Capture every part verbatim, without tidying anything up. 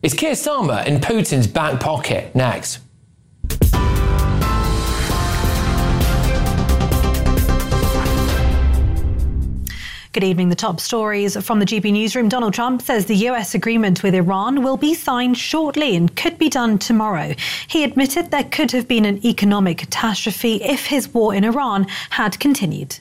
Is Keir Starmer in Putin's back pocket? Next. Good evening. The top stories from the G B newsroom. Donald Trump says the U S agreement with Iran will be signed shortly and could be done tomorrow. He admitted there could have been an economic catastrophe if his war in Iran had continued.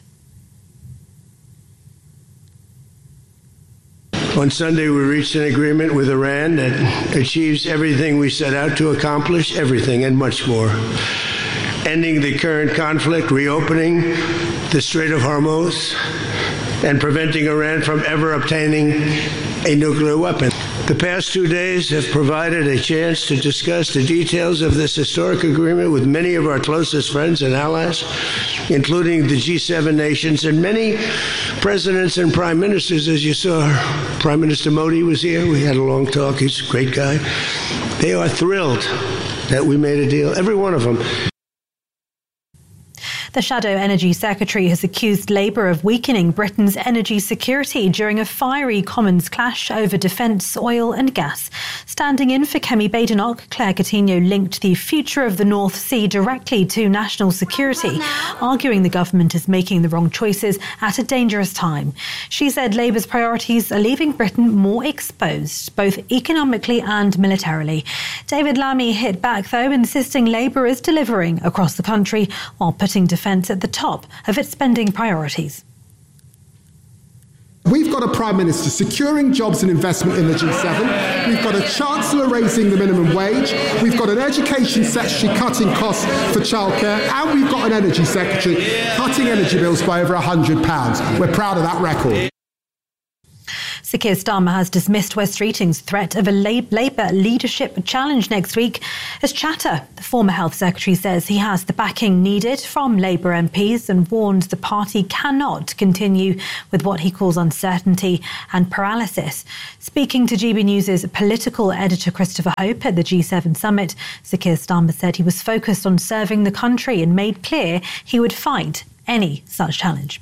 On Sunday, we reached an agreement with Iran that achieves everything we set out to accomplish, everything and much more. Ending the current conflict, reopening the Strait of Hormuz, and preventing Iran from ever obtaining a nuclear weapon. The past two days have provided a chance to discuss the details of this historic agreement with many of our closest friends and allies, including the G seven nations and many presidents and prime ministers. As you saw, Prime Minister Modi was here. We had a long talk. He's a great guy. They are thrilled that we made a deal, every one of them. The Shadow Energy Secretary has accused Labour of weakening Britain's energy security during a fiery Commons clash over defence, oil and gas. Standing in for Kemi Badenoch, Claire Coutinho linked the future of the North Sea directly to national security, arguing the government is making the wrong choices at a dangerous time. She said Labour's priorities are leaving Britain more exposed, both economically and militarily. David Lammy hit back, though, insisting Labour is delivering across the country while putting defence at the top of its spending priorities. We've got a Prime Minister securing jobs and investment in the G seven. We've got a Chancellor raising the minimum wage. We've got an Education Secretary cutting costs for childcare. And we've got an Energy Secretary cutting energy bills by over one hundred pounds. We're proud of that record. Sir Keir Starmer has dismissed Wes Streeting's threat of a Labour leadership challenge next week as chatter. The former Health Secretary says he has the backing needed from Labour M Ps and warns the party cannot continue with what he calls uncertainty and paralysis. Speaking to G B News' political editor Christopher Hope at the G seven summit, Sir Keir Starmer said he was focused on serving the country and made clear he would fight any such challenge.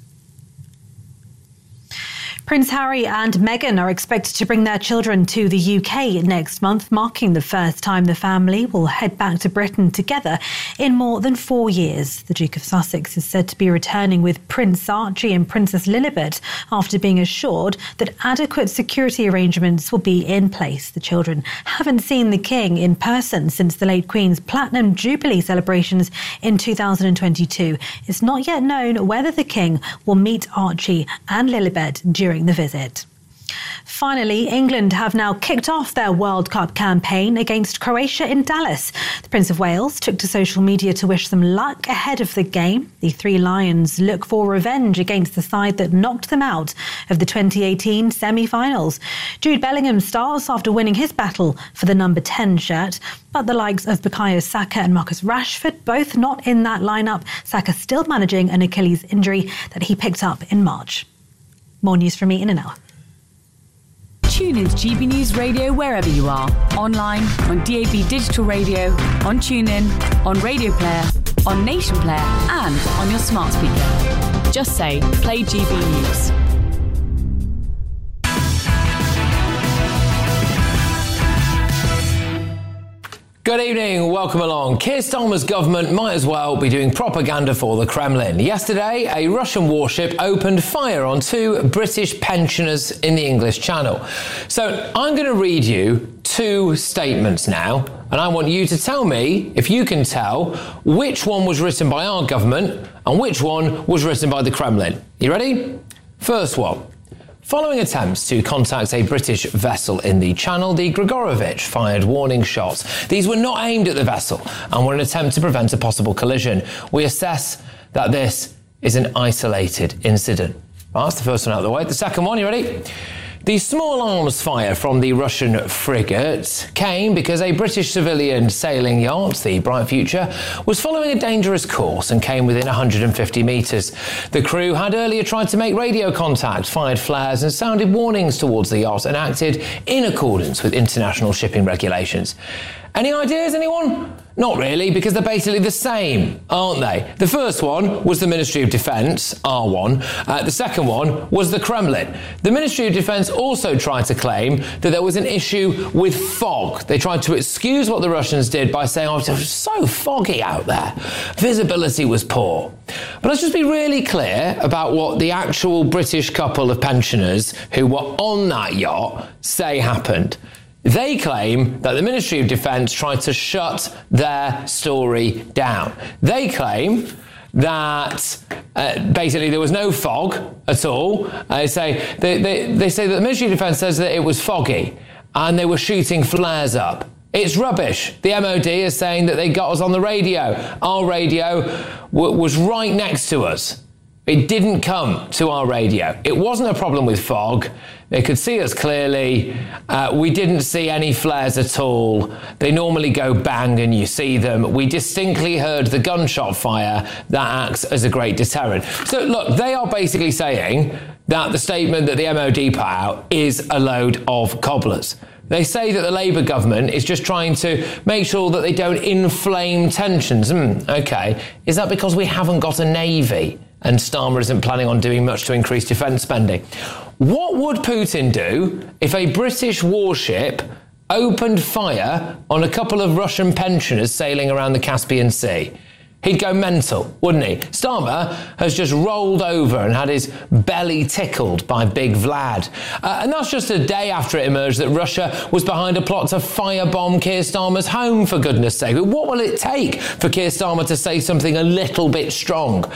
Prince Harry and Meghan are expected to bring their children to the U K next month, marking the first time the family will head back to Britain together in more than four years. The Duke of Sussex is said to be returning with Prince Archie and Princess Lilibet after being assured that adequate security arrangements will be in place. The children haven't seen the King in person since the late Queen's Platinum Jubilee celebrations in two thousand twenty-two. It's not yet known whether the King will meet Archie and Lilibet during the visit. Finally, England have now kicked off their World Cup campaign against Croatia in Dallas. The Prince of Wales took to social media to wish them luck ahead of the game. The Three Lions look for revenge against the side that knocked them out of the twenty eighteen semi-finals. Jude Bellingham starts after winning his battle for the number ten shirt, but the likes of Bukayo Saka and Marcus Rashford both not in that lineup. Saka still managing an Achilles injury that he picked up in March. More news from me in an hour. Tune in to G B News Radio wherever you are. Online, on D A B Digital Radio, on TuneIn, on Radio Player, on Nation Player and on your smart speaker. Just say, play G B News. Good evening, welcome along. Keir Starmer's government might as well be doing propaganda for the Kremlin. Yesterday, a Russian warship opened fire on two British pensioners in the English Channel. So I'm going to read you two statements now, and I want you to tell me if you can tell which one was written by our government and which one was written by the Kremlin. You ready? First one. Following attempts to contact a British vessel in the Channel, the Grigorovich fired warning shots. These were not aimed at the vessel and were an attempt to prevent a possible collision. We assess that this is an isolated incident. Well, that's the first one out of the way. The second one, you ready? The small arms fire from the Russian frigate came because a British civilian sailing yacht, the Bright Future, was following a dangerous course and came within one hundred fifty metres. The crew had earlier tried to make radio contact, fired flares and sounded warnings towards the yacht and acted in accordance with international shipping regulations. Any ideas, anyone? Not really, because they're basically the same, aren't they? The first one was the Ministry of Defence, R one. Uh, the second one was the Kremlin. The Ministry of Defence also tried to claim that there was an issue with fog. They tried to excuse what the Russians did by saying, oh, it was so foggy out there. Visibility was poor. But let's just be really clear about what the actual British couple of pensioners who were on that yacht say happened. They claim that the Ministry of Defence tried to shut their story down. They claim that uh, basically there was no fog at all. Uh, they say they, they, they say that the Ministry of Defence says that it was foggy and they were shooting flares up. It's rubbish. The M O D is saying that they got us on the radio. Our radio w- was right next to us. It didn't come to our radio. It wasn't a problem with fog. They could see us clearly. Uh, we didn't see any flares at all. They normally go bang and you see them. We distinctly heard the gunshot fire that acts as a great deterrent. So look, they are basically saying that the statement that the M O D put out is a load of cobblers. They say that the Labour government is just trying to make sure that they don't inflame tensions. Mm, OK. Is that because we haven't got a navy and Starmer isn't planning on doing much to increase defence spending? What would Putin do if a British warship opened fire on a couple of Russian pensioners sailing around the Caspian Sea? He'd go mental, wouldn't he? Starmer has just rolled over and had his belly tickled by Big Vlad. Uh, and that's just a day after it emerged that Russia was behind a plot to firebomb Keir Starmer's home, for goodness sake. But what will it take for Keir Starmer to say something a little bit strong?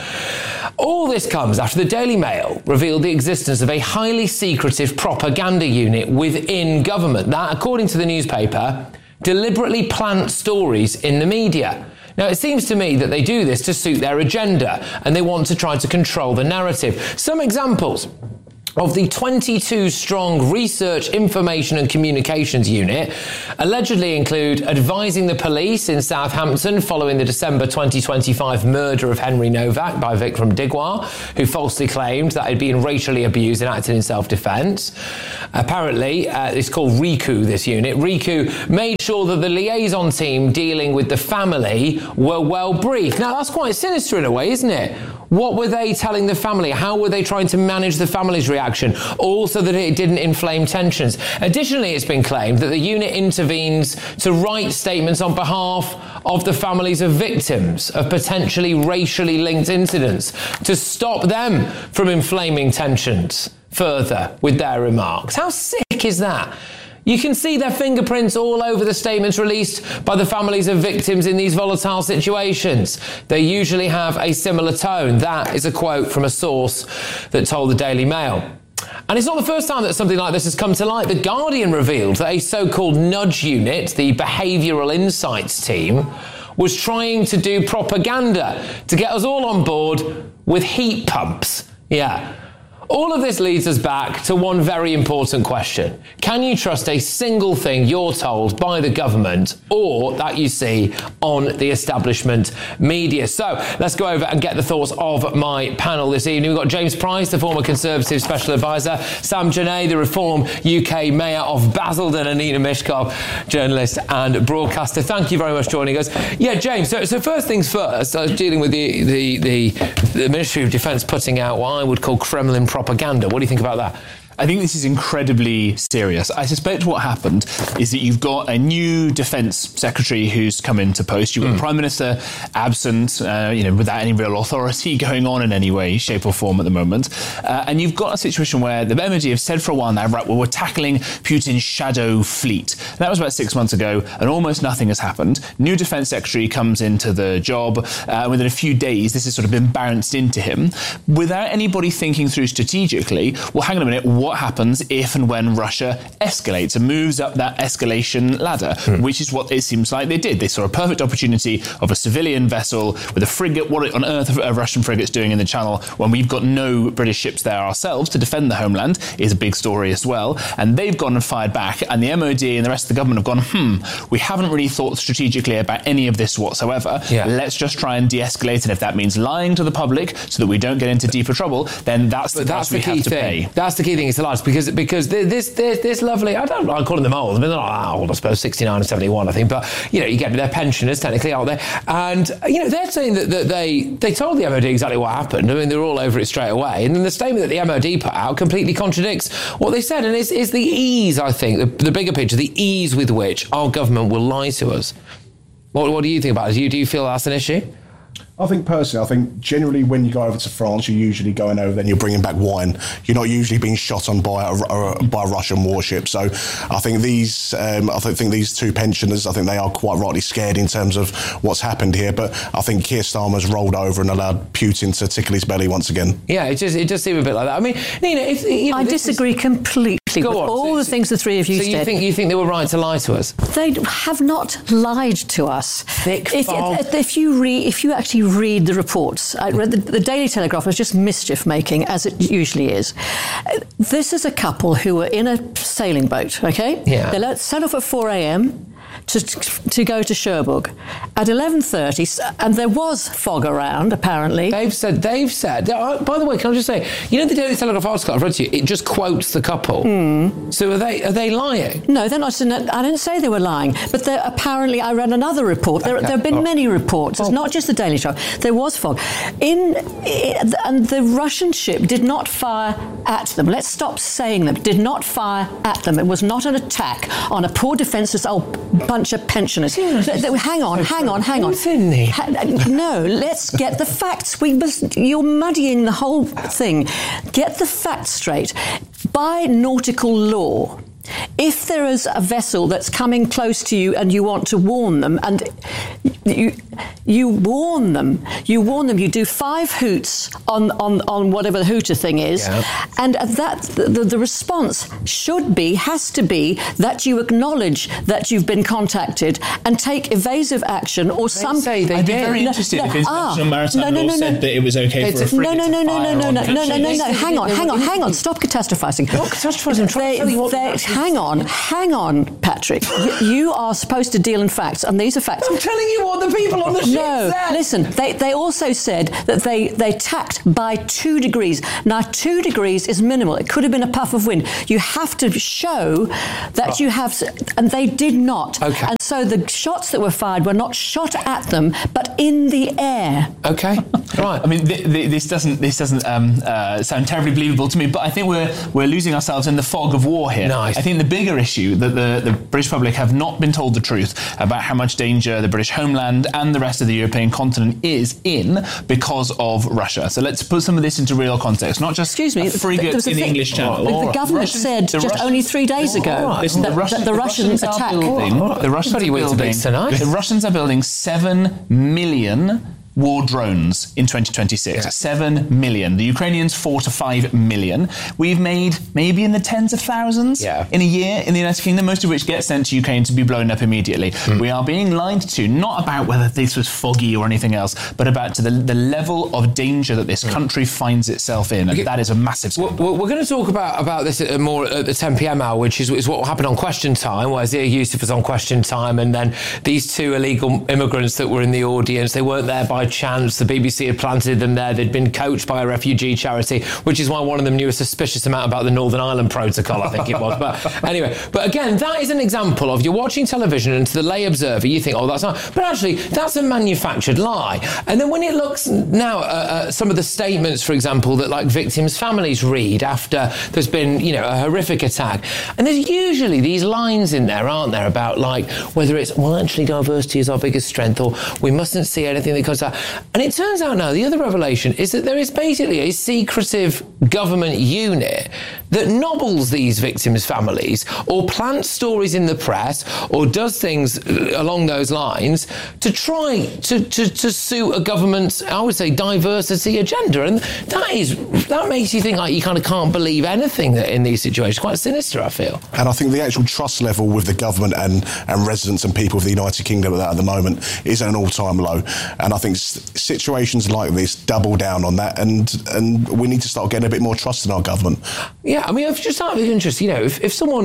All this comes after the Daily Mail revealed the existence of a highly secretive propaganda unit within government that, according to the newspaper, deliberately plant stories in the media. Now, it seems to me that they do this to suit their agenda and they want to try to control the narrative. Some examples of the twenty-two strong Research, Information and Communications Unit allegedly include advising the police in Southampton following the December twenty twenty-five murder of Henry Novak by Vikram Digwar, who falsely claimed that he'd been racially abused and acted in self-defence. Apparently, uh, it's called RICU, this unit. RICU made sure that the liaison team dealing with the family were well briefed. Now, that's quite sinister in a way, isn't it? What were they telling the family? How were they trying to manage the family's reaction? Also that it didn't inflame tensions. Additionally, it's been claimed that the unit intervenes to write statements on behalf of the families of victims of potentially racially linked incidents to stop them from inflaming tensions further with their remarks. How sick is that? You can see their fingerprints all over the statements released by the families of victims in these volatile situations. They usually have a similar tone. That is a quote from a source that told the Daily Mail. And it's not the first time that something like this has come to light. The Guardian revealed that a so-called nudge unit, the behavioural insights team, was trying to do propaganda to get us all on board with heat pumps. Yeah. All of this leads us back to one very important question. Can you trust a single thing you're told by the government or that you see on the establishment media? So let's go over and get the thoughts of my panel this evening. We've got James Price, the former Conservative Special Advisor, Sam Genet, the Reform U K Mayor of Basildon, and Nina Mishkov, journalist and broadcaster. Thank you very much for joining us. Yeah, James, so, so first things first, I was dealing with the, the, the, the Ministry of Defence putting out what I would call Kremlin propaganda. What do you think about that? I think this is incredibly serious. I suspect what happened is that you've got a new defence secretary who's come into post. You've got mm. the Prime Minister absent, uh, you know, without any real authority going on in any way, shape or form at the moment. Uh, and you've got a situation where the M O D have said for a while now, right, well, we're tackling Putin's shadow fleet. And that was about six months ago, and almost nothing has happened. New defence secretary comes into the job. Uh, within a few days, this has sort of been bounced into him without anybody thinking through strategically, well, hang on a minute, what What happens if and when Russia escalates and moves up that escalation ladder, mm. which is what it seems like they did. They saw a perfect opportunity of a civilian vessel with a frigate. What on earth are Russian frigates doing in the Channel when we've got no British ships there ourselves to defend the homeland is a big story as well. And they've gone and fired back. And the M O D and the rest of the government have gone, hmm, we haven't really thought strategically about any of this whatsoever. Yeah. Let's just try and de-escalate. And if that means lying to the public so that we don't get into deeper trouble, then that's the, that's price we the key have to thing. pay. That's the key thing. to lie to us because because this this this lovely, I don't like calling them old. I mean, they're not that old, I suppose, sixty-nine and seventy-one, I think. But you know, you get they're pensioners technically, aren't they? And you know, they're saying that, that they they told the M O D exactly what happened. I mean, they're all over it straight away. And then the statement that the M O D put out completely contradicts what they said. And it's, it's the ease, I think, the, the bigger picture, the ease with which our government will lie to us. What, what do you think about it? Do you, do you feel that's an issue? I think personally, I think generally when you go over to France, you're usually going over there and you're bringing back wine. You're not usually being shot on by a, a, by a Russian warship. So I think these, um, I think these two pensioners, I think they are quite rightly scared in terms of what's happened here. But I think Keir Starmer's rolled over and allowed Putin to tickle his belly once again. Yeah, it just it just seemed a bit like that. I mean, Nina, if you know, I disagree is... completely with on. all so, the things the three of you so said. So you think you think they were right to lie to us? They have not lied to us. Thick if, if, if you read, if you actually read the reports, I read the, the Daily Telegraph was just mischief making, as it usually is. This is a couple who were in a sailing boat. Okay, yeah. They let set off at four a.m. To, to go to Cherbourg at eleven thirty, and there was fog around, apparently. They've said, they've said, by the way, can I just say, you know the Daily Telegraph article I've read to you, it just quotes the couple. Mm. So are they are they lying? No, they're not. I didn't say they were lying, but apparently I read another report. There, okay. there have been oh. many reports. It's oh. not just the Daily Telegraph. There was fog. In, in, and the Russian ship did not fire at them. Let's stop saying them. Did not fire at them. It was not an attack on a poor defenceless old bunch of pensioners. Yeah, hang on, hang on, hang on. No, let's get the facts. We must, you're muddying the whole thing. Get the facts straight. By nautical law, if there is a vessel that's coming close to you and you want to warn them, and you you warn them, you warn them, you do five hoots on, on, on whatever the hooter thing is, yeah. and that the, the response should be, has to be, that you acknowledge that you've been contacted and take evasive action or they some... Say they I'd be did. very interested no, no, if International ah, Maritime no, no, no, Law said no. that it was okay it's for a frigate no, no, no, to no, fire no, no, no, no, no, no, no, hang on, hang on, hang on, stop catastrophising. Not catastrophising, I'm trying to tell you what... They, hang on, hang on, Patrick. you, you are supposed to deal in facts, and these are facts. I'm telling you what the people on the ship No, said. Listen, they, they also said that they, they tacked by two degrees. Now, two degrees is minimal. It could have been a puff of wind. You have to show that oh. you have... And they did not. Okay. And so the shots that were fired were not shot at them, but in the air. Okay. Right. I mean, th- th- this doesn't this doesn't um, uh, sound terribly believable to me, but I think we're we're losing ourselves in the fog of war here. Nice. I think the bigger issue that the, the British public have not been told the truth about how much danger the British homeland and the rest of the European continent is in because of Russia. So let's put some of this into real context, not just Excuse me, a frigate in the thing. English Channel. The, the government Russians, said just Russian, only three days ago right. Listen, that, the Russian, that the, the Russian Russians attack... Are building, oh, the Russians are building, tonight. The Russians are building seven million war drones in twenty twenty-six. Yeah. Seven million. The Ukrainians, four to five million. We've made maybe in the tens of thousands yeah. in a year in the United Kingdom, most of which get sent to Ukraine to be blown up immediately. Mm. We are being lied to, not about whether this was foggy or anything else, but about to the, the level of danger that this mm. country finds itself in. And okay. that is a massive scandal. We're, we're going to talk about, about this at more at the ten p.m. hour, which is, is what happened on Question Time, where Zia Yusuf was on Question Time, and then these two illegal immigrants that were in the audience, they weren't there by chance. The B B C had planted them there. They'd been coached by a refugee charity, which is why one of them knew a suspicious amount about the Northern Ireland Protocol, I think it was. But anyway, but again, that is an example of you're watching television and to the lay observer, you think, oh, that's not. But actually, that's a manufactured lie. And then when it looks now at uh, uh, some of the statements, for example, that like victims' families read after there's been, you know, a horrific attack, and there's usually these lines in there, aren't there, about like whether it's, well, actually diversity is our biggest strength, or we mustn't see anything that comes out. And it turns out now, the other revelation is that there is basically a secretive government unit that nobbles these victims' families or plants stories in the press or does things along those lines to try to, to, to suit a government's, I would say, diversity agenda. And that is that makes you think like you kind of can't believe anything that in these situations. Quite sinister, I feel. And I think the actual trust level with the government and, and residents and people of the United Kingdom at, that at the moment is at an all-time low. And I think situations like this double down on that, and and we need to start getting a bit more trust in our government. Yeah, I mean, if just out of interest, you know, if, if someone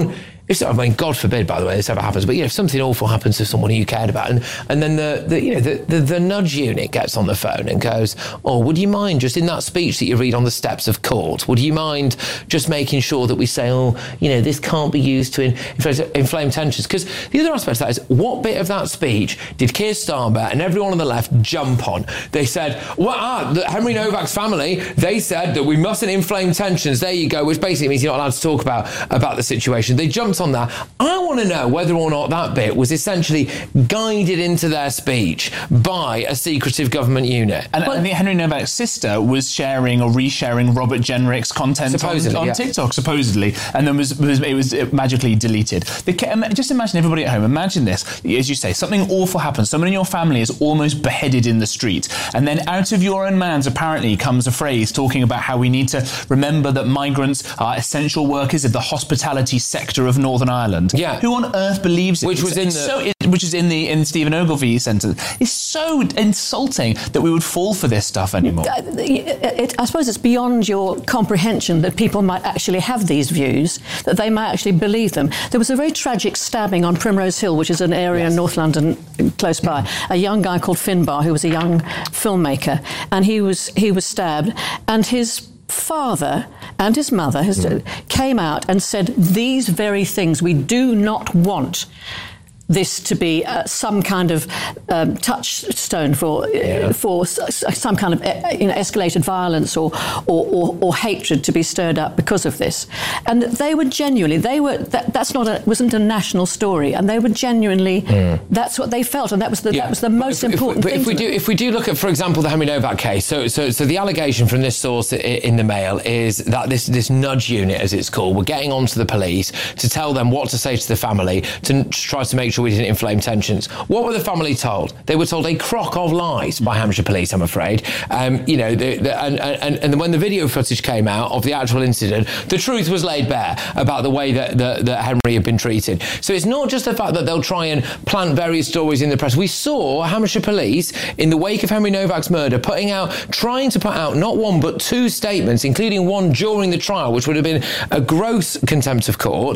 if, I mean, God forbid, by the way, this ever happens, but you know, if something awful happens to someone who you cared about, and, and then the, the you know the, the, the nudge unit gets on the phone and goes, oh, would you mind just in that speech that you read on the steps of court, would you mind just making sure that we say, oh, you know, this can't be used to in, inflame tensions? Because the other aspect of that is, what bit of that speech did Keir Starmer and everyone on the left jump on? They said, well, ah, the Henry Novak's family, they said that we mustn't inflame tensions. There you go, which basically means you're not allowed to talk about, about the situation. They jumped on that. I want to know whether or not that bit was essentially guided into their speech by a secretive government unit. And well, I think Henry Novak's sister was sharing or resharing Robert Jenrick's content on, on yeah. TikTok, supposedly, and then was, was it was magically deleted. The, just imagine everybody at home. Imagine this, as you say, something awful happens. Someone in your family is almost beheaded in the street, and then out of your own mouths apparently comes a phrase talking about how we need to remember that migrants are essential workers of the hospitality sector of Northern Ireland. Yeah. Who on earth believes it? Which was in it's the... So, it, which is in the in Stephen Ogilvie sentence. It's so insulting that we would fall for this stuff anymore. It, it, I suppose it's beyond your comprehension that people might actually have these views, that they might actually believe them. There was a very tragic stabbing on Primrose Hill, which is an area yes. in North London close by. A young guy called Finbar, who was a young filmmaker, and he was he was stabbed, and his father and his mother has, mm. came out and said these very things. We do not want this to be uh, some kind of um, touchstone for yeah. uh, for s- some kind of uh, you know, escalated violence or or, or or hatred to be stirred up because of this. And they were genuinely, they were that, that's not a wasn't a national story, and they were genuinely mm. that's what they felt, and that was the yeah. that was the most if, important if, thing. If we do if we do look at, for example, the Henry Novak case, so so so the allegation from this source in the Mail is that this this nudge unit, as it's called, were getting onto the police to tell them what to say to the family to try to make sure we didn't inflame tensions. What were the family told? They were told a crock of lies by Hampshire Police, I'm afraid. Um, you know, the, the, and, and, and when the video footage came out of the actual incident, the truth was laid bare about the way that, that, that Henry had been treated. So it's not just the fact that they'll try and plant various stories in the press. We saw Hampshire Police, in the wake of Henry Novak's murder, putting out, trying to put out not one but two statements, including one during the trial, which would have been a gross contempt of court.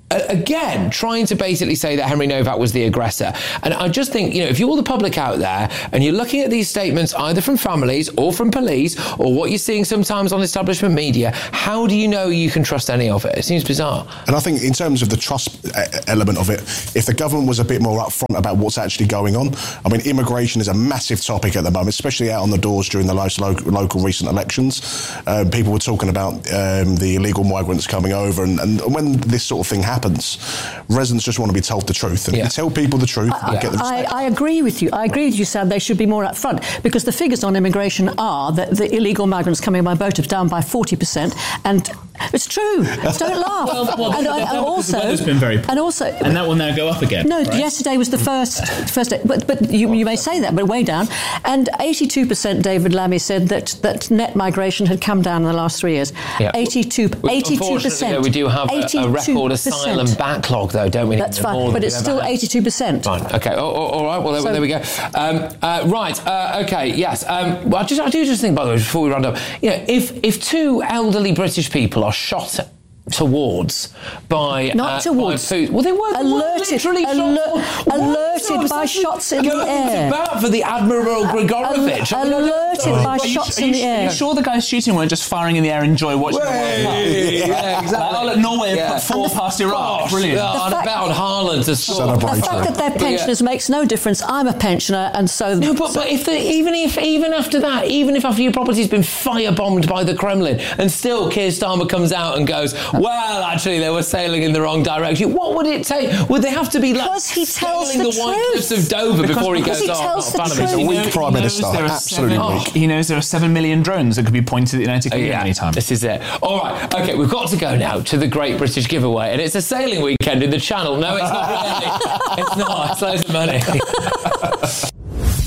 Again, trying to basically say that Henry Novak was the aggressor. And I just think, you know, if you're the public out there and you're looking at these statements either from families or from police or what you're seeing sometimes on establishment media, how do you know you can trust any of it? It seems bizarre. And I think in terms of the trust element of it, if the government was a bit more upfront about what's actually going on, I mean, immigration is a massive topic at the moment, especially out on the doors during the local, local recent elections. Um, people were talking about um, the illegal migrants coming over, and, and when this sort of thing happens, happens, residents just want to be told the truth. And yeah. if you tell people the truth, I, you get the respect. I, I agree with you. I agree with you, Sam. They should be more upfront, because the figures on immigration are that the illegal migrants coming by boat are down by forty percent, and it's true. Don't laugh. well, well, and, that, and also, the weather's been very poor. And also, and that will now go up again. No, right? yesterday was the first first day, but but you, you may say that, but way down. And eighty-two percent, David Lammy said that that net migration had come down in the last three years. Yeah. eighty-two percent. Yeah, we do have a, a record asylum backlog, though, don't we? That's fine, but it's still eighty-two percent. Fine. Okay. Oh, oh, all right. Well, there, so, there we go. Um, uh, right. Uh, okay. Yes. Um, well, I just I do just think, by the way, before we round up, you know, if if two elderly British people are shot towards by not uh, towards by food. Well, they were alerted, literally alert, alerted by shots in the air. About for the Admiral Grigorovich. Al- alerted by are shots you, in the are air. Are you sure the guys shooting weren't just firing in the air and enjoy watching the World Cup? Yeah, exactly. Oh, look, Norway yeah. put four past Iraq. Brilliant. Yeah, I'd bet on Haaland to score. The fact that they're pensioners yeah. makes no difference. I'm a pensioner, and so no. But, so, but if the, even if even after that, even if after your property's been firebombed by the Kremlin, and still Keir Starmer comes out and goes, well, actually, they were sailing in the wrong direction. What would it take? Would they have to be like because he tells the, the truth. White Cliffs of Dover because, before he because goes he on? tells oh, the truth. He's a weak Prime Minister. Absolutely weak. He knows there are seven million drones that could be pointed at the United Kingdom uh, yeah, anytime. This is it. All right. Okay, we've got to go now to the Great British Giveaway, and it's a sailing weekend in the Channel. No, it's not really. It's not. It's loads of money.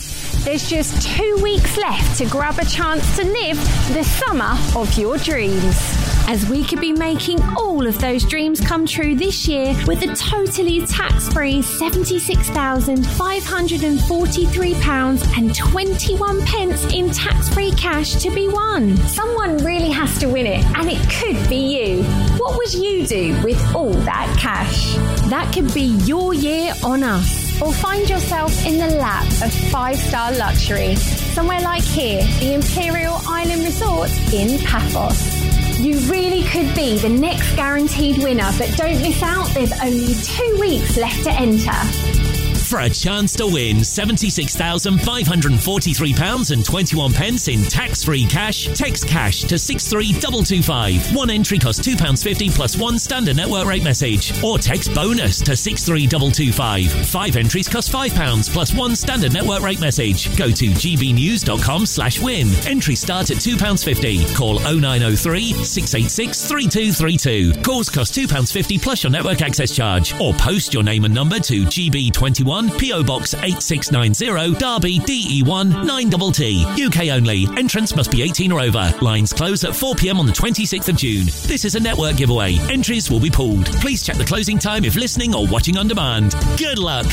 There's just two weeks left to grab a chance to live the summer of your dreams. As we could be making all of those dreams come true this year with a totally tax-free seventy-six thousand five hundred forty-three pounds and twenty-one pence in tax-free cash to be won. Someone really has to win it, and it could be you. What would you do with all that cash? That could be your year on us. Or find yourself in the lap of five-star luxury, somewhere like here, the Imperial Island Resort in Paphos. You really could be the next guaranteed winner, but don't miss out, there's only two weeks left to enter. For a chance to win seventy-six thousand five hundred forty-three pounds and twenty-one pence in tax-free cash, text cash to six three two two five. One entry costs two pounds fifty plus one standard network rate message. Or text bonus to six three two two five. Five entries cost five pounds plus one standard network rate message. Go to gbnews.com slash win. Entries start at two pounds fifty. Call oh nine oh three, six eight six, three two three two. Calls cost two pounds fifty plus your network access charge. Or post your name and number to G B twenty-one, P O Box eight six nine zero, Derby, D E one nine T T. U K only. Entrance must be eighteen or over. Lines close at four p.m. on the twenty-sixth of June. This is a network giveaway. Entries will be pulled. Please check the closing time if listening or watching on demand. Good luck.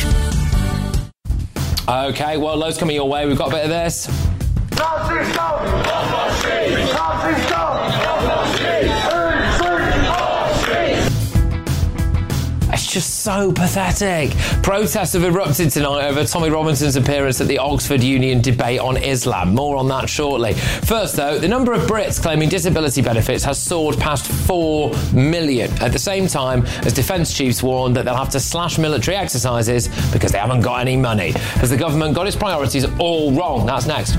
OK, well, loads coming your way. We've got a bit of this. Nazi stop! Nazi stop! It's just so pathetic. Protests have erupted tonight over Tommy Robinson's appearance at the Oxford Union debate on Islam. More on that shortly. First, though, the number of Brits claiming disability benefits has soared past four million, at the same time as defence chiefs warned that they'll have to slash military exercises because they haven't got any money. Has the government got its priorities all wrong? That's next.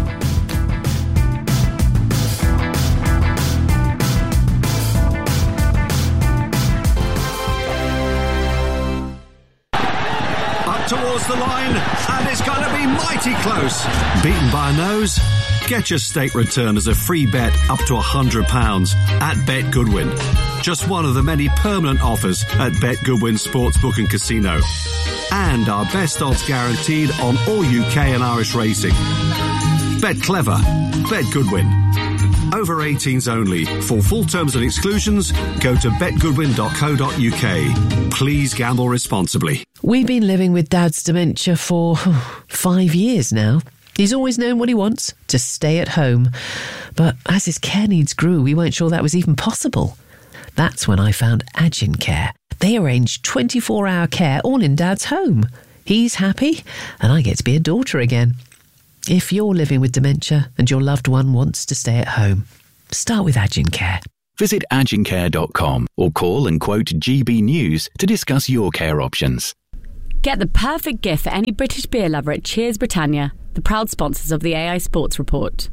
Towards the line, and it's going to be mighty close. Beaten by a nose? Get your state return as a free bet up to one hundred pounds at Bet Goodwin. Just one of the many permanent offers at Bet Goodwin Sportsbook and Casino. And our best odds guaranteed on all U K and Irish racing. Bet clever. Bet Goodwin. Over eighteens only. For full terms and exclusions, go to bet goodwin dot co dot U K. Please gamble responsibly. We've been living with Dad's dementia for oh, five years now. He's always known what he wants, to stay at home. But as his care needs grew, we weren't sure that was even possible. That's when I found Agincare. They arrange twenty-four hour care all in Dad's home. He's happy, and I get to be a daughter again. If you're living with dementia and your loved one wants to stay at home, start with Agincare. Visit agincare dot com or call and quote G B News to discuss your care options. Get the perfect gift for any British beer lover at Cheers Britannia, the proud sponsors of the A I Sports Report.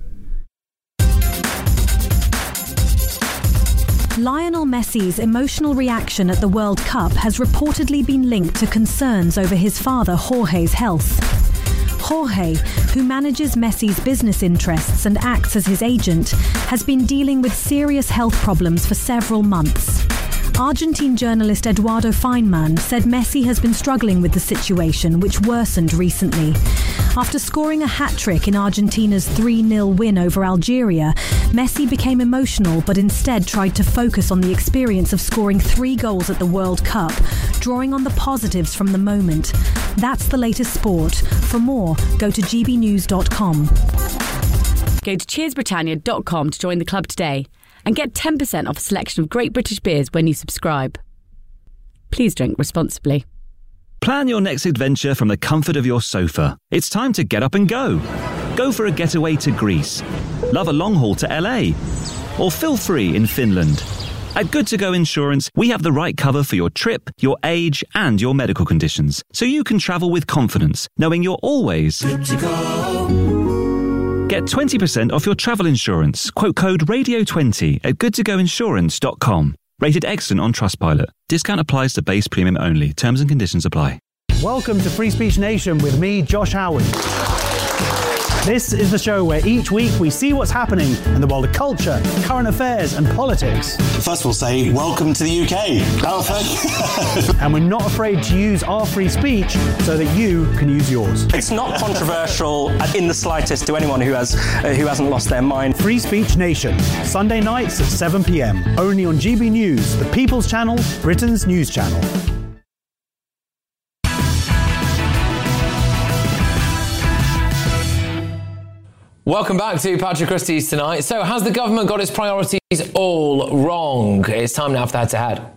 Lionel Messi's emotional reaction at the World Cup has reportedly been linked to concerns over his father Jorge's health. Jorge, who manages Messi's business interests and acts as his agent, has been dealing with serious health problems for several months. Argentine journalist Eduardo Feynman said Messi has been struggling with the situation, which worsened recently. After scoring a hat-trick in Argentina's three nil win over Algeria, Messi became emotional but instead tried to focus on the experience of scoring three goals at the World Cup, drawing on the positives from the moment. That's the latest sport. For more, go to g b news dot com. Go to cheers britannia dot com to join the club today and get ten percent off a selection of great British beers when you subscribe. Please drink responsibly. Plan your next adventure from the comfort of your sofa. It's time to get up and go. Go for a getaway to Greece. Love a long haul to L A. Or feel free in Finland. At Good To Go Insurance, we have the right cover for your trip, your age, and your medical conditions, so you can travel with confidence, knowing you're always good to go. Get twenty percent off your travel insurance. Quote code radio twenty at good to go insurance dot com. Rated excellent on Trustpilot. Discount applies to base premium only. Terms and conditions apply. Welcome to Free Speech Nation with me, Josh Howard. This is the show where each week we see what's happening in the world of culture, current affairs and politics. First we'll say, welcome to the U K. And we're not afraid to use our free speech so that you can use yours. It's not controversial in the slightest to anyone who has uh, who hasn't lost their mind. Free Speech Nation, Sunday nights at seven p.m. Only on G B News, the People's Channel, Britain's news channel. Welcome back to Patrick Christie's Tonight. So, has the government got its priorities all wrong? It's time now for the head-to-head.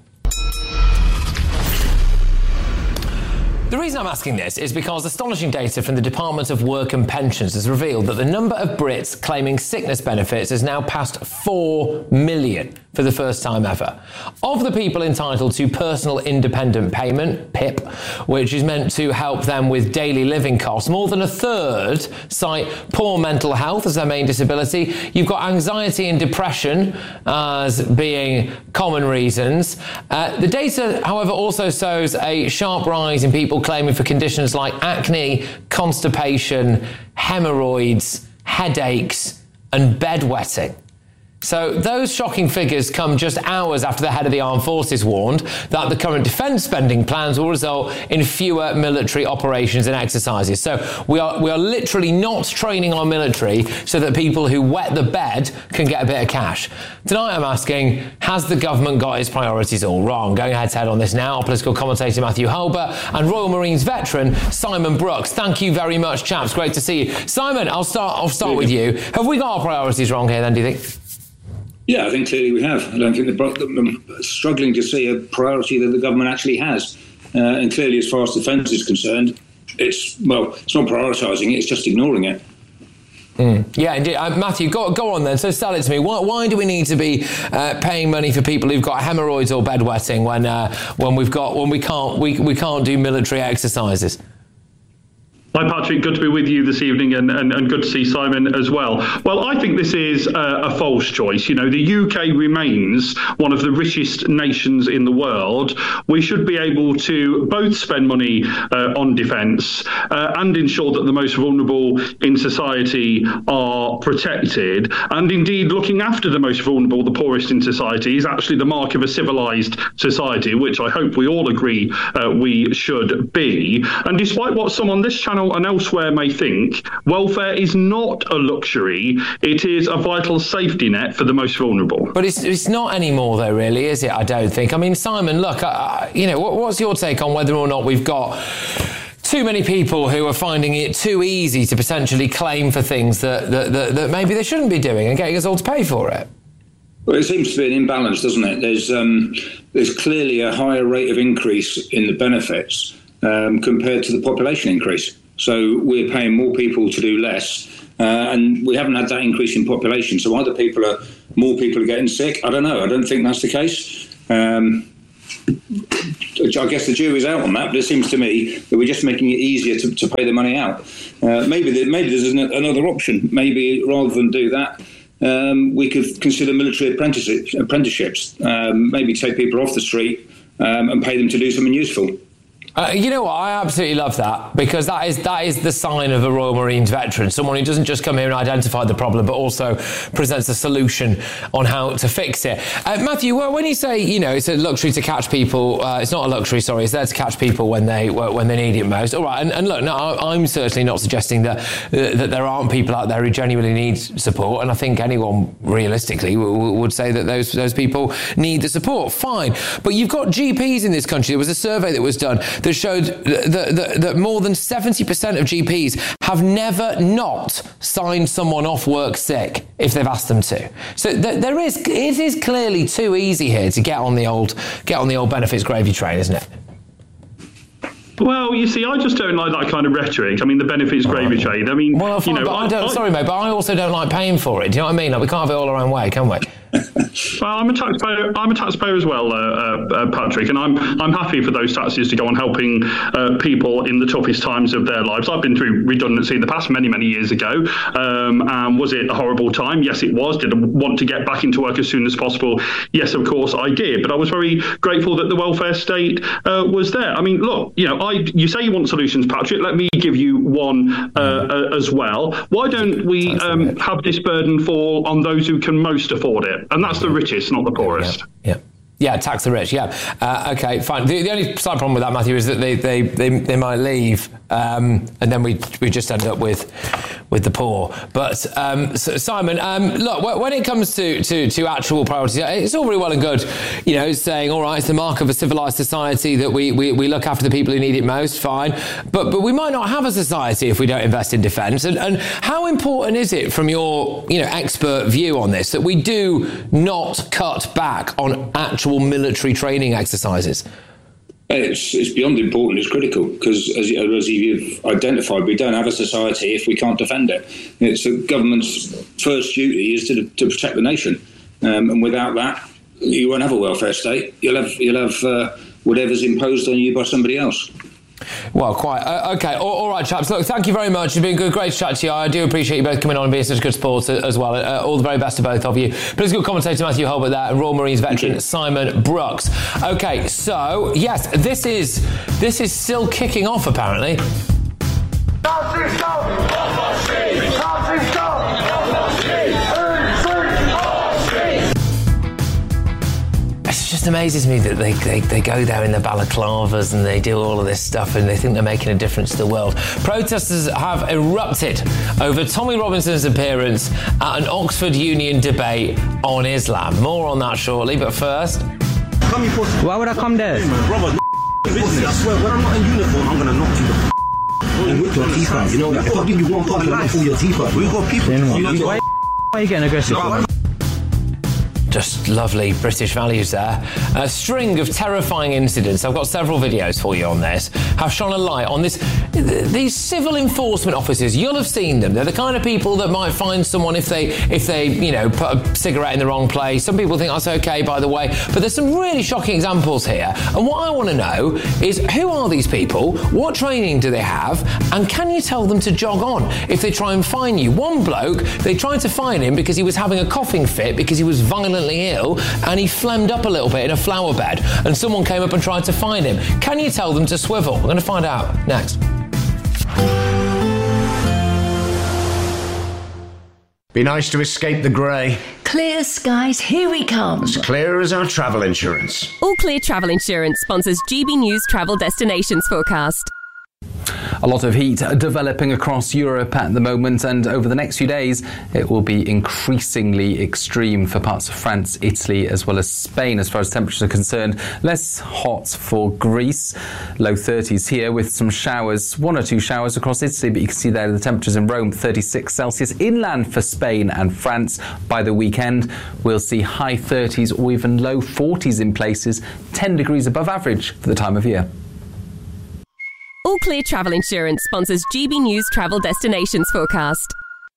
The reason I'm asking this is because astonishing data from the Department of Work and Pensions has revealed that the number of Brits claiming sickness benefits has now passed four million for the first time ever. Of the people entitled to Personal Independent Payment, P I P, which is meant to help them with daily living costs, more than a third cite poor mental health as their main disability. You've got anxiety and depression as being common reasons. Uh, the data, however, also shows a sharp rise in people claiming for conditions like acne, constipation, hemorrhoids, headaches, and bedwetting. So those shocking figures come just hours after the head of the armed forces warned that the current defence spending plans will result in fewer military operations and exercises. So we are we are literally not training our military so that people who wet the bed can get a bit of cash. Tonight I'm asking, has the government got its priorities all wrong? Going head to head on this now, our political commentator Matthew Hulbert and Royal Marines veteran Simon Brooks. Thank you very much, chaps. Great to see you. Simon, I'll start I'll start with you. Have we got our priorities wrong here then, do you think? Yeah, I think clearly we have. I don't think the, I'm struggling to see a priority that the government actually has. Uh, and clearly, as far as defence is concerned, it's, well, it's not prioritising it, it's just ignoring it. Mm. Yeah, indeed. Uh, Matthew, go, go on then. So sell it to me. Why, why do we need to be uh, paying money for people who've got hemorrhoids or bedwetting when uh, when we've got when we can't we we can't do military exercises? Hi, Patrick. Good to be with you this evening and, and, and good to see Simon as well. Well, I think this is a, a false choice. You know, the U K remains one of the richest nations in the world. We should be able to both spend money uh, on defence uh, and ensure that the most vulnerable in society are protected. And indeed, looking after the most vulnerable, the poorest in society, is actually the mark of a civilised society, which I hope we all agree uh, we should be. And despite what some on this channel and elsewhere may think, welfare is not a luxury. It is a vital safety net for the most vulnerable. But it's it's not anymore, though, really, is it? I don't think. I mean, Simon, look, uh, you know, what, what's your take on whether or not we've got too many people who are finding it too easy to potentially claim for things that that, that, that maybe they shouldn't be doing and getting us all to pay for it? Well, it seems to be an imbalance, doesn't it? There's um, there's clearly a higher rate of increase in the benefits um, compared to the population increase. So we're paying more people to do less, uh, and we haven't had that increase in population. So either people are more people are getting sick. I don't know. I don't think that's the case. Um, I guess the jury's out on that, but it seems to me that we're just making it easier to, to pay the money out. Uh, maybe there, maybe there's an, another option. Maybe rather than do that, um, we could consider military apprenticeships. apprenticeships. Um, maybe take people off the street um, and pay them to do something useful. Uh, you know what? I absolutely love that, because that is that is the sign of a Royal Marines veteran, someone who doesn't just come here and identify the problem, but also presents a solution on how to fix it. Uh, Matthew, when you say, you know, it's a luxury to catch people, uh, it's not a luxury, sorry, it's there to catch people when they when they need it most. All right, and, and look, no, I'm certainly not suggesting that uh, that there aren't people out there who genuinely need support, and I think anyone realistically w- would say that those those people need the support. Fine, but you've got G Ps in this country. There was a survey that was done that showed that, that, that more than seventy percent of G Ps have never not signed someone off work sick if they've asked them to. So th- there is, it is clearly too easy here to get on the old, get on the old benefits gravy train, isn't it? Well, you see, I just don't like that kind of rhetoric. I mean, the benefits gravy train. I mean, well, fine, you know, but I I, don't, I, sorry, mate, but I also don't like paying for it. Do you know what I mean? Like, we can't have it all our own way, can we? Well, I'm a taxpayer. I'm a taxpayer as well, uh, uh, Patrick, and I'm I'm happy for those taxes to go on helping uh, people in the toughest times of their lives. I've been through redundancy in the past, many many years ago. Um, and was it a horrible time? Yes, it was. Did I want to get back into work as soon as possible? Yes, of course I did. But I was very grateful that the welfare state uh, was there. I mean, look, you know, I you say you want solutions, Patrick. Let me give you one uh, uh, as well. Why don't we um, have this burden fall on those who can most afford it? And that's the richest, not the poorest. Yeah. yeah. Yeah, tax the rich, yeah. Uh, okay, fine. The, the only slight problem with that, Matthew, is that they they, they, they might leave um, and then we we just end up with with the poor. But um, so Simon, um, look, when it comes to, to, to actual priorities, it's all very well and good, you know, saying, all right, it's the mark of a civilised society that we, we, we look after the people who need it most, fine. But but we might not have a society if we don't invest in defence. And, and how important is it, from your you know expert view on this, that we do not cut back on actual military training exercises? It's, it's beyond important, it's critical, because as, as you've identified, we don't have a society if we can't defend it. It's the government's first duty is to, to protect the nation. Um, and without that, you won't have a welfare state. You'll have, you'll have uh, whatever's imposed on you by somebody else. Well, quite. Uh, OK, all, all right, chaps. Look, thank you very much. It's been good, great to chat to you. I do appreciate you both coming on and being such good sport as well. Uh, all the very best to both of you. Political commentator Matthew Hulbert there, and Royal Marines veteran Simon Brooks. OK, so, yes, this is this is still kicking off, apparently. Nazi stop! Nazi stop! It just amazes me that they, they, they go there in the balaclavas and they do all of this stuff and they think they're making a difference to the world. Protesters have erupted over Tommy Robinson's appearance at an Oxford Union debate on Islam. More on that shortly, but first... Why would I come there? Brother, I swear, when I'm not in uniform, I'm going to knock you the and whip your teeth out. You know, if I give you one punch, I'll pull your teeth out. We've got people... Why are you getting aggressive? Just lovely British values there. A string of terrifying incidents, I've got several videos for you on this, have shone a light on this. These civil enforcement officers, you'll have seen them. They're the kind of people that might find someone if they, if they, you know, put a cigarette in the wrong place. Some people think that's okay, by the way. But there's some really shocking examples here. And what I want to know is, who are these people? What training do they have? And can you tell them to jog on if they try and fine you? One bloke, they tried to fine him because he was having a coughing fit because he was violently ill and he phlegmed up a little bit in a flower bed, and someone came up and tried to fine him. Can you tell them to swivel? We're going to find out next. Be nice to escape the grey. Clear skies, here we come. As clear as our travel insurance. All Clear Travel Insurance sponsors G B News Travel Destinations Forecast. A lot of heat developing across Europe at the moment, and over the next few days it will be increasingly extreme for parts of France, Italy as well as Spain as far as temperatures are concerned. Less hot for Greece, low thirties here with some showers, one or two showers across Italy, but you can see there the temperatures in Rome thirty-six Celsius. Inland for Spain and France by the weekend we'll see high thirties or even low forties in places, ten degrees above average for the time of year. All Clear Travel Insurance sponsors G B News Travel Destinations Forecast.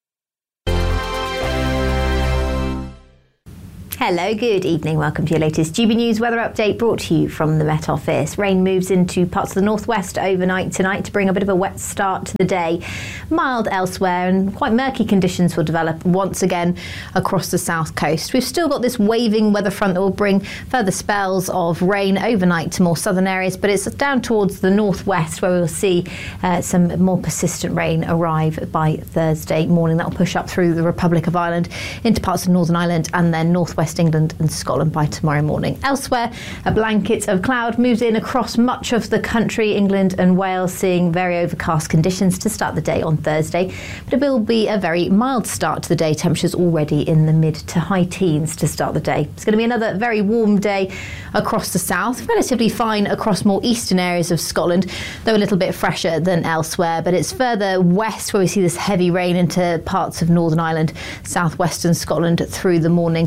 Hello, good evening. Welcome to your latest G B News weather update brought to you from the Met Office. Rain moves into parts of the northwest overnight tonight to bring a bit of a wet start to the day. Mild elsewhere, and quite murky conditions will develop once again across the south coast. We've still got this waving weather front that will bring further spells of rain overnight to more southern areas, but it's down towards the northwest where we'll see uh, some more persistent rain arrive by Thursday morning. That will push up through the Republic of Ireland into parts of Northern Ireland and then northwest England and Scotland by tomorrow morning. Elsewhere, a blanket of cloud moves in across much of the country. England and Wales seeing very overcast conditions to start the day on Thursday, but it will be a very mild start to the day. Temperatures already in the mid to high teens to start the day. It's going to be another very warm day across the south, relatively fine across more eastern areas of Scotland, though a little bit fresher than elsewhere, but it's further west where we see this heavy rain into parts of Northern Ireland, southwestern Scotland through the morning. Some heavy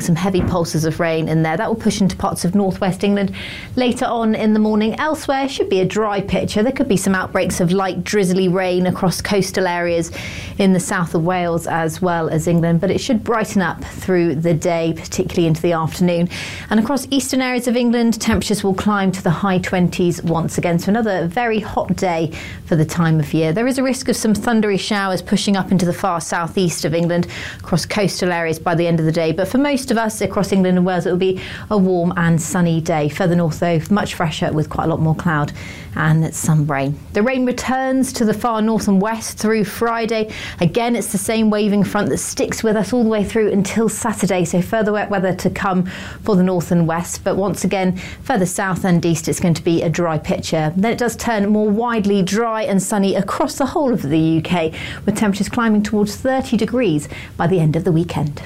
pulses of rain in there. That will push into parts of northwest England later on in the morning. Elsewhere, should be a dry picture. There could be some outbreaks of light drizzly rain across coastal areas in the south of Wales as well as England, but it should brighten up through the day, particularly into the afternoon. And across eastern areas of England, temperatures will climb to the high twenties once again. So another very hot day for the time of year. There is a risk of some thundery showers pushing up into the far southeast of England across coastal areas by the end of the day. But for most of us across England and Wales, it will be a warm and sunny day. Further north, though, much fresher with quite a lot more cloud and some rain. The rain returns to the far north and west through Friday. Again, it's the same waving front that sticks with us all the way through until Saturday. So further wet weather to come for the north and west. But once again, further south and east, it's going to be a dry picture. Then it does turn more widely dry and sunny across the whole of the U K, with temperatures climbing towards thirty degrees by the end of the weekend.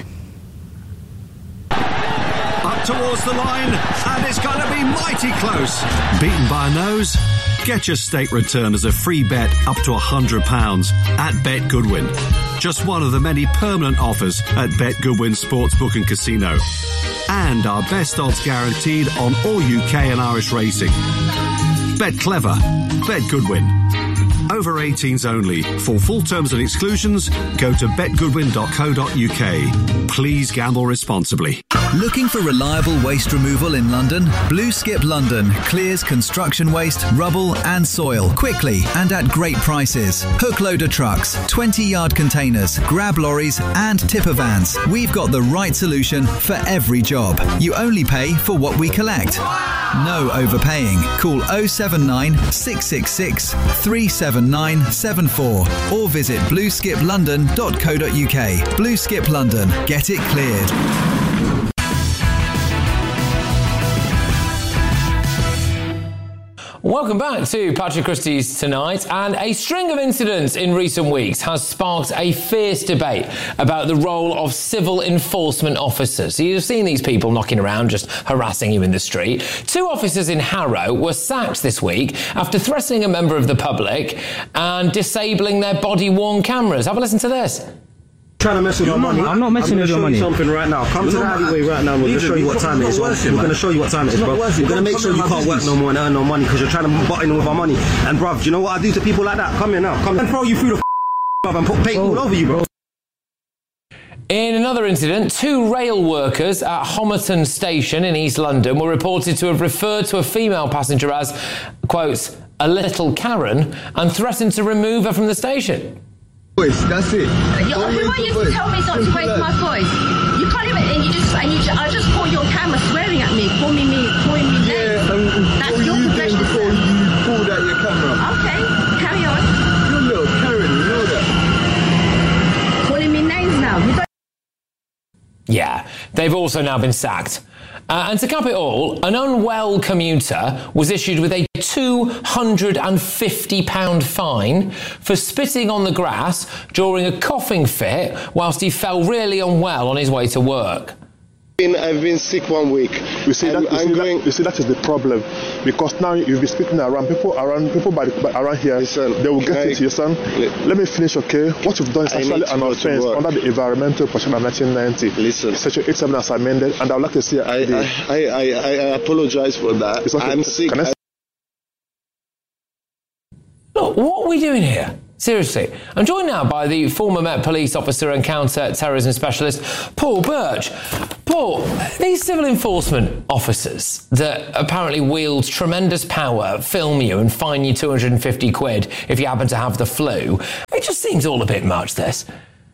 Up towards the line, and it's going to be mighty close. Beaten by a nose? Get your state return as a free bet up to one hundred pounds at Bet Goodwin. Just one of the many permanent offers at Bet Goodwin Sportsbook and Casino. And our best odds guaranteed on all U K and Irish racing. Bet clever. Bet Goodwin. Over eighteens only. For full terms and exclusions, go to bet goodwin dot co dot U K. Please gamble responsibly. Looking for reliable waste removal in London? Blue Skip London clears construction waste, rubble and soil quickly and at great prices. Hook loader trucks, twenty yard containers, grab lorries and tipper vans. We've got the right solution for every job. You only pay for what we collect. No overpaying. Call oh seven nine, six six six, three seven nine seven four or visit blue skip london dot co dot U K. Blue Skip London. Get it cleared. Welcome back to Patrick Christie's Tonight. And a string of incidents in recent weeks has sparked a fierce debate about the role of civil enforcement officers. So you've seen these people knocking around, just harassing you in the street. Two officers in Harrow were sacked this week after threatening a member of the public and disabling their body-worn cameras. Have a listen to this. Trying to mess with your money. I'm not messing with your money. I'm going to show you something right now. Come to the alleyway right now. We're going to show you what time it is. We're going to show you what time it is, bro. We're going to make sure you can't work no more and earn no money because you're trying to butt in with our money. And, bruv, do you know what I do to people like that? Come here now. Come and throw you through the bruv and put paint all over you, bro. In another incident, two rail workers at Homerton Station in East London were reported to have referred to a female passenger as, quote, a little Karen, and threatened to remove her from the station. Voice, that's it. You, who are you to tell me not to raise my voice? You can't even, and you just, and you just, I just caught you on camera swearing at me, calling me, calling me names. Yeah, um, that's what your you profession. doing before you pulled out your camera? Okay, carry on. You're a little Karen, you know that. Calling me names now. You don't- Yeah, they've also now been sacked. Uh, and to cap it all, an unwell commuter was issued with a two hundred fifty pounds fine for spitting on the grass during a coughing fit whilst he felt really unwell on his way to work. I've been sick one week. You see, that, you, I'm see going... that, you see that is the problem, because now you'll be speaking around people around people by, the, by around here. Listen, they will get I, it to you, son. Let, let me finish, okay? What you've done is actually an offence under the Environmental Protection Act nineteen ninety. Listen, Section eighty-seven as amended, and I would like to see an I D. I, I, I, I apologize for that. It's okay. I'm sick. Can I... I... Look, what are we doing here? Seriously. I'm joined now by the former Met Police officer and counter-terrorism specialist, Paul Birch. Paul, these civil enforcement officers that apparently wield tremendous power, film you and fine you two hundred fifty quid if you happen to have the flu, it just seems all a bit much, this.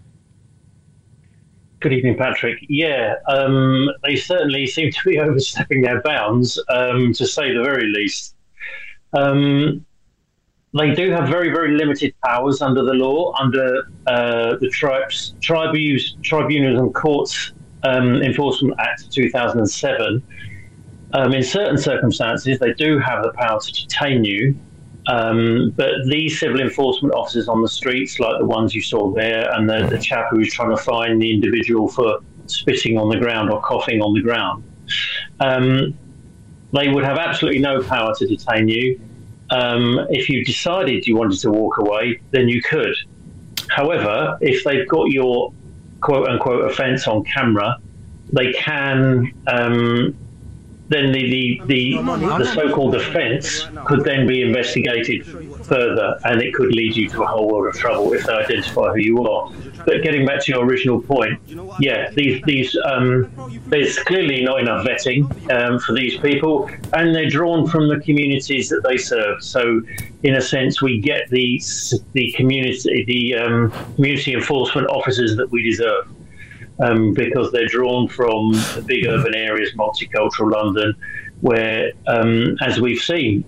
Good evening, Patrick. Yeah, um, they certainly seem to be overstepping their bounds, um, to say the very least. Um, They do have very, very limited powers under the law, under uh, the Tribes, Tribunals, Tribunals and Courts um, Enforcement Act of two thousand seven. Um, in certain circumstances, they do have the power to detain you, um, but these civil enforcement officers on the streets, like the ones you saw there, and the, the chap who was trying to find the individual for spitting on the ground or coughing on the ground, um, they would have absolutely no power to detain you. Um, if you decided you wanted to walk away, then you could. However, if they've got your quote-unquote offence on camera, they can. Um, then the the, the, the so-called offence could then be investigated further, and it could lead you to a whole world of trouble if they identify who you are. But getting back to your original point, yeah, these these um, there's clearly not enough vetting um, for these people, and they're drawn from the communities that they serve. So, in a sense, we get the the community the um, community enforcement officers that we deserve. Um, because they're drawn from the big urban areas, multicultural London, where, um, as we've seen,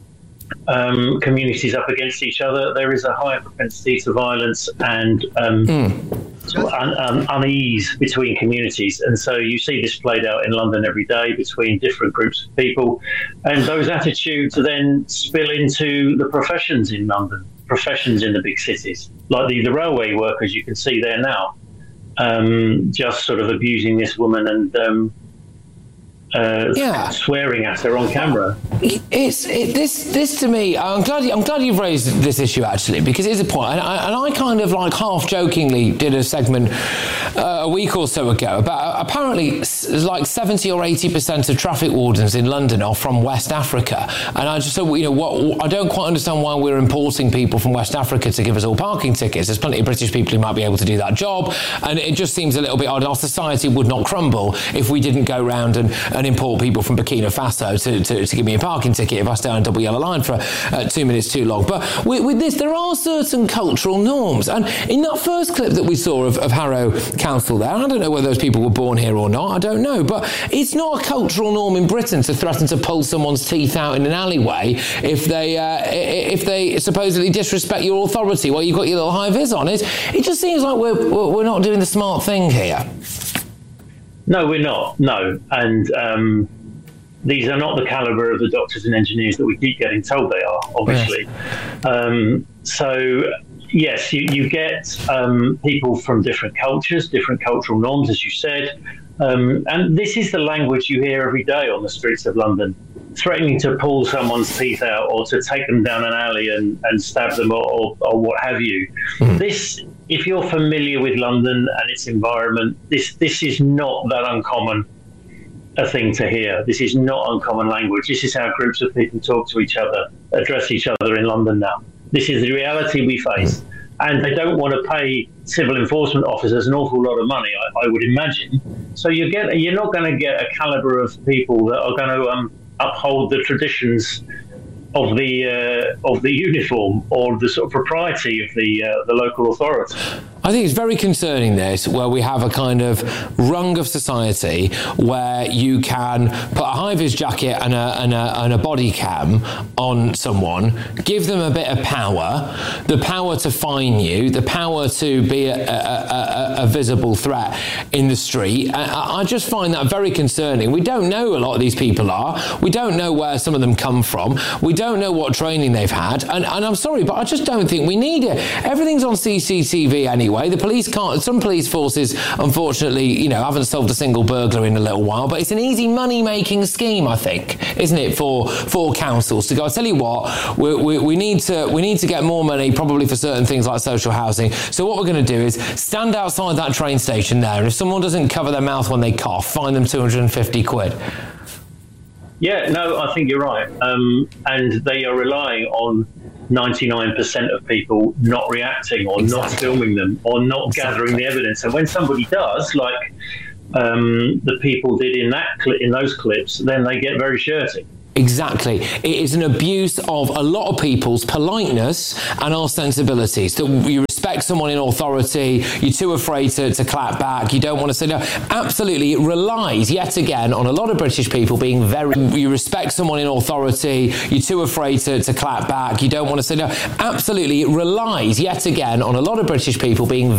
um, communities up against each other, there is a higher propensity to violence and um, mm. sort of un- un- unease between communities. And so you see this played out in London every day between different groups of people. And those attitudes then spill into the professions in London, professions in the big cities, like the, the railway workers you can see there now. Um, just sort of abusing this woman and um, uh, yeah. swearing at her on camera. It's it, this this to me. I'm glad I'm glad you've raised this issue actually, because it is a point. And I, and I kind of like half jokingly did a segment uh, a week or so ago about apparently like seventy or eighty percent of traffic wardens in London are from West Africa, and I just so you know what I don't quite understand why we're importing people from West Africa to give us all parking tickets. There's plenty of British people who might be able to do that job, and it just seems a little bit odd. Our society would not crumble if we didn't go round and, and import people from Burkina Faso to, to, to give me a parking ticket if I stay on a double yellow line for uh, two minutes too long. But with, with this, there are certain cultural norms, and in that first clip that we saw of, of Harrow Council there, I don't know whether those people were born here or not, I don't know, but it's not a cultural norm in Britain to threaten to pull someone's teeth out in an alleyway if they uh, if they supposedly disrespect your authority while you've got your little high vis on. It it just seems like we're we're not doing the smart thing here. No, we're not. No, and um, these are not the calibre of the doctors and engineers that we keep getting told they are, obviously. Yes. Um, so, yes, you, you get um, people from different cultures, different cultural norms, as you said. Um, and this is the language you hear every day on the streets of London, threatening to pull someone's teeth out or to take them down an alley and, and stab them or, or, or what have you. Mm. This, if you're familiar with London and its environment, this this is not that uncommon a thing to hear. This is not uncommon language. This is how groups of people talk to each other, address each other in London now. This is the reality we face. And they don't want to pay civil enforcement officers an awful lot of money, I, I would imagine. So you get, you're not going to get a calibre of people that are going to um, uphold the traditions of the uh, of the uniform or the sort of propriety of the uh, the local authority. I think it's very concerning, this, where we have a kind of rung of society where you can put a high-vis jacket and a, and, a, and a body cam on someone, give them a bit of power, the power to fine you, the power to be a, a, a, a visible threat in the street. I, I just find that very concerning. We don't know a lot of these people are. We don't know where some of them come from. We don't know what training they've had. And, and I'm sorry, but I just don't think we need it. Everything's on C C T V anyway. The police can't, some police forces, unfortunately, you know, haven't solved a single burglary in a little while, but it's an easy money-making scheme, I think, isn't it, for for councils to go, I tell you what, we, we, we need to we need to get more money, probably for certain things like social housing. So what we're going to do is stand outside that train station there, and if someone doesn't cover their mouth when they cough, fine them two hundred fifty quid. Yeah, no, I think you're right. Um, and they are relying on ninety-nine percent of people not reacting or exactly. not filming them or not exactly. gathering the evidence. And when somebody does, like um, the people did in that cli- in those clips, then they get very shirty. Exactly. It is an abuse of a lot of people's politeness and our sensibilities. That you respect someone in authority, you're too afraid to, to clap back, you don't want to say no. Absolutely, it relies, yet again, on a lot of British people being very... You respect someone in authority, you're too afraid to, to clap back, you don't want to say no. Absolutely, it relies, yet again, on a lot of British people being